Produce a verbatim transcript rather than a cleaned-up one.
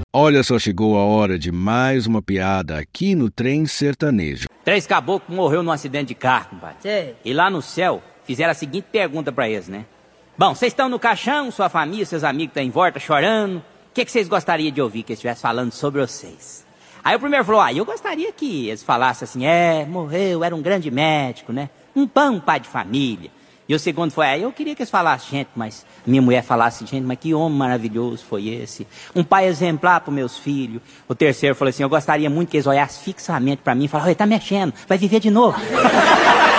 Olha só, chegou a hora de mais uma piada aqui no Trem Sertanejo. Três caboclos morreu num acidente de carro, compadre. Sei. E lá no céu, fizeram a seguinte pergunta pra eles, né? Bom, vocês estão no caixão, sua família, seus amigos estão em volta chorando. O que, que vocês gostariam de ouvir que eles estivessem falando sobre vocês? Aí o primeiro falou, ah, eu gostaria que eles falassem assim, é, morreu, era um grande médico, né? Um bom pai de família. E o segundo foi, ah, eu queria que eles falassem, gente, mas minha mulher falasse, gente, mas que homem maravilhoso foi esse? Um pai exemplar para meus filhos. O terceiro falou assim, eu gostaria muito que eles olhassem fixamente para mim e falassem, olha, tá mexendo, vai viver de novo.